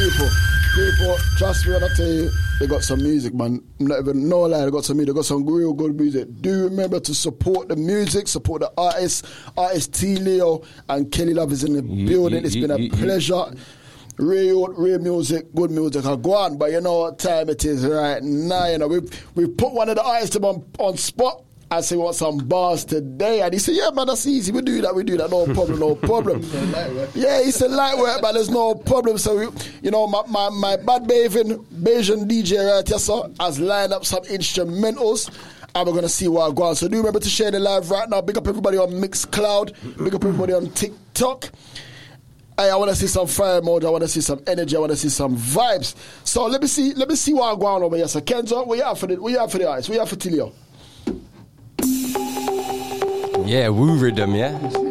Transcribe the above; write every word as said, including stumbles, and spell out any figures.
people, people, trust me when I tell you, they got some music, man. Not even, no lie, they got some music. They got some real good music. Do remember to support the music, support the artists. Artist T. Leo and Kelly Love is in the building. It's been a pleasure. Real, real music, good music. I go on, but you know what time it is right now. You know, we've, we've put one of the artists on, on spot. I say, want some bars today? And he said, yeah, man, that's easy. We do that, we do that. No problem, no problem. Yeah, he said lightweight, but there's no problem. So, we, you know, my, my, my bad Bayesian, Bayesian D J right here, so, has lined up some instrumentals. And we're going to see what I go on. So do remember to share the live right now. Big up everybody on Mixcloud. Big up everybody on TikTok. Hey, I want to see some fire mode. I want to see some energy. I want to see some vibes. So let me see Let me see what I go on over here. So Kenzo, what you have for the, what you have for the eyes? What you have for Tilio? Yeah, woo rhythm, yeah?